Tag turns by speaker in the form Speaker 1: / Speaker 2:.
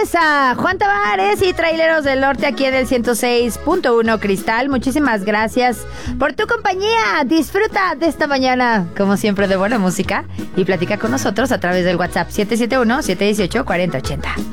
Speaker 1: tardes a Juan Tavares y Traileros del Norte aquí en el 106.1 Cristal. Muchísimas gracias por tu compañía. Disfruta de esta mañana, como siempre, de buena música y platica con nosotros a través del WhatsApp 771-718-4080.